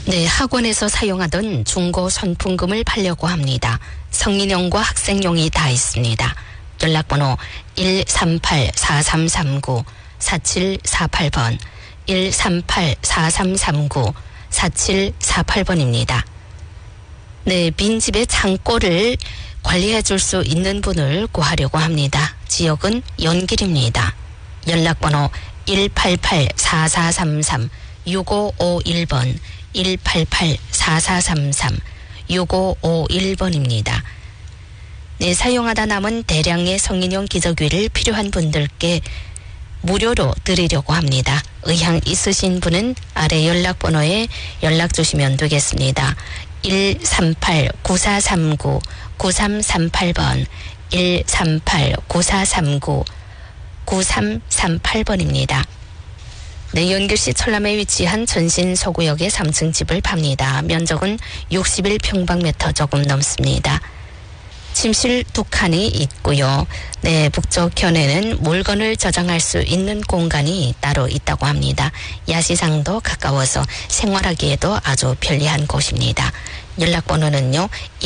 네, 학원에서 사용하던 중고 손풍금을 팔려고 합니다. 성인용과 학생용이 다 있습니다. 연락번호 138-4339-4748번, 138-4339-4748번입니다. 네, 빈집의 창고를 관리해 줄 수 있는 분을 구하려고 합니다. 지역은 연길입니다. 연락번호 188-4433-6551번, 188-4433-6551번입니다. 네, 사용하다 남은 대량의 성인용 기저귀를 필요한 분들께 무료로 드리려고 합니다. 의향 있으신 분은 아래 연락번호에 연락 주시면 되겠습니다. 138-9439-9338번, 138-9439-9338번입니다. 네, 연길시 철남에 위치한 전신서구역의 3층 집을 팝니다. 면적은 61평방미터 조금 넘습니다. 침실 2칸이 있고요. 네, 북쪽편에는 물건을 저장할 수 있는 공간이 따로 있다고 합니다. 야시장도 가까워서 생활하기에도 아주 편리한 곳입니다. 연락번호는요.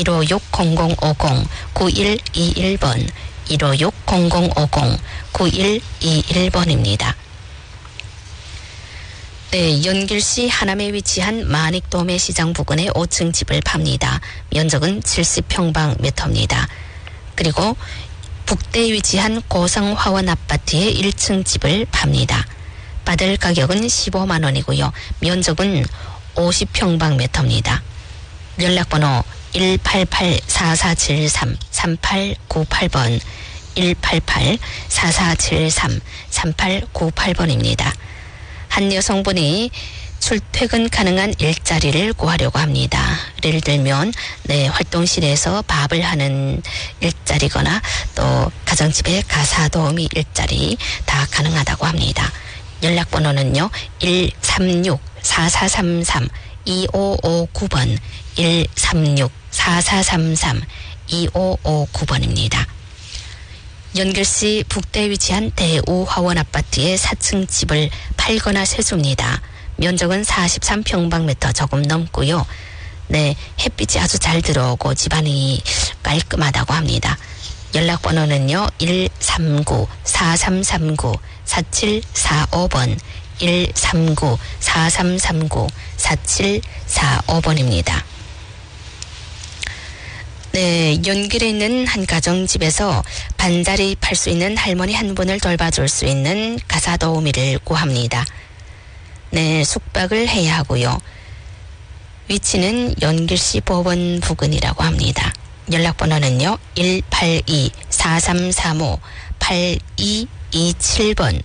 156-0050-9121번, 156-0050-9121번입니다. 네, 연길시 하남에 위치한 마닉도매 시장 부근의 5층 집을 팝니다. 면적은 70평방미터입니다. 그리고 북대에 위치한 고성화원 아파트의 1층 집을 팝니다. 받을 가격은 15만 원이고요. 면적은 50평방미터입니다. 연락번호 188-4473-3898번, 188-4473-3898번입니다. 한 여성분이 출퇴근 가능한 일자리를 구하려고 합니다. 예를 들면 네, 활동실에서 밥을 하는 일자리거나 또 가정집에 가사 도우미 일자리 다 가능하다고 합니다. 연락번호는요. 136-4433-2559번, 136-4433-2559번입니다. 연길시 북대에 위치한 대우화원 아파트의 4층 집을 팔거나 세줍니다. 면적은 43평방미터 조금 넘고요. 네, 햇빛이 아주 잘 들어오고 집안이 깔끔하다고 합니다. 연락번호는요. 139-4339-4745번, 139-4339-4745번입니다. 네, 연길에 있는 한 가정집에서 반자리 팔 수 있는 할머니 한 분을 돌봐줄 수 있는 가사도우미를 구합니다. 네, 숙박을 해야 하고요. 위치는 연길시 법원 부근이라고 합니다. 연락번호는요. 182-4335-8227번,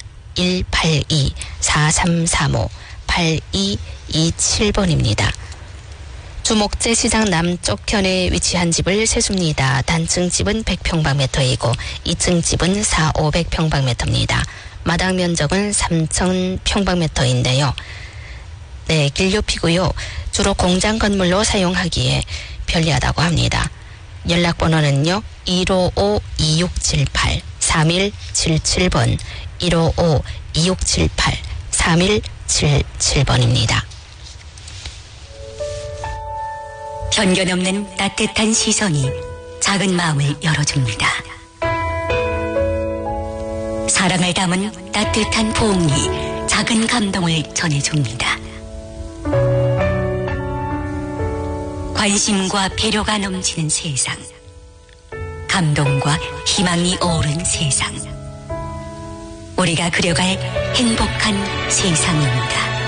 182-4335-8227번입니다. 주목제시장 남쪽편에 위치한 집을 세줍니다. 단층 집은 100평방미터이고 2층 집은 400-500평방미터입니다. 마당 면적은 3000평방미터인데요. 네, 길높이고요. 주로 공장 건물로 사용하기에 편리하다고 합니다. 연락번호는요. 155-2678-3177번, 155-2678-3177번입니다. 편견 없는 따뜻한 시선이 작은 마음을 열어줍니다. 사랑을 담은 따뜻한 포옹이 작은 감동을 전해줍니다. 관심과 배려가 넘치는 세상, 감동과 희망이 어우른 세상, 우리가 그려갈 행복한 세상입니다.